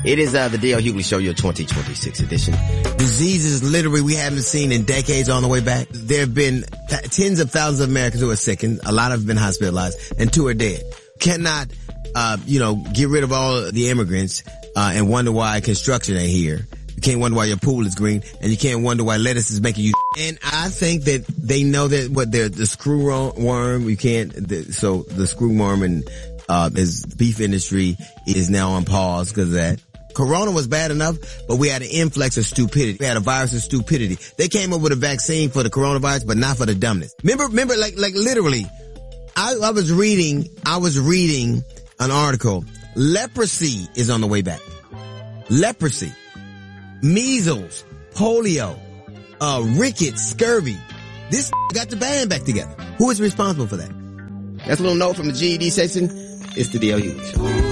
It is the D.L. Hughley Show, your 2026 edition. Diseases literally we haven't seen in decades on the way back. There have been tens of thousands of Americans who are sickened. A lot have been hospitalized, and 2 are dead. Cannot, get rid of all the immigrants, and wonder why construction ain't here. You can't wonder why your pool is green, and you can't wonder why lettuce is making you. And I think that they know that the screw worm, so the screw worm and is beef industry is now on pause because of that. Corona was bad enough, but we had an influx of stupidity. We had a virus of stupidity. They came up with a vaccine for the coronavirus, but not for the dumbness. Remember, like literally, I was reading an article. Leprosy is on the way back. Leprosy, measles, polio, rickets, scurvy. This got the band back together. Who is responsible for that? That's a little note from the GED section. It's the D.L. Hughley Show.